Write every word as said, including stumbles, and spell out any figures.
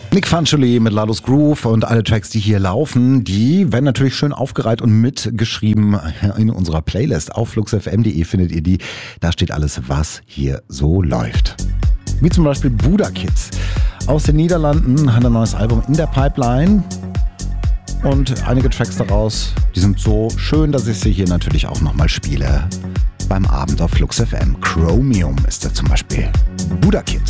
Nick Fanciulli mit Lados Groove und alle Tracks, die hier laufen, die werden natürlich schön aufgereiht und mitgeschrieben in unserer Playlist. Auf fluxfm punkt de findet ihr die. Da steht alles, was hier so läuft. Wie zum Beispiel Buddha Kids aus den Niederlanden, hat ein neues Album in der Pipeline. Und einige Tracks daraus, die sind so schön, dass ich sie hier natürlich auch nochmal spiele. Beim Abend auf Flux F M. Chromium ist da zum Beispiel. Buddha Kids.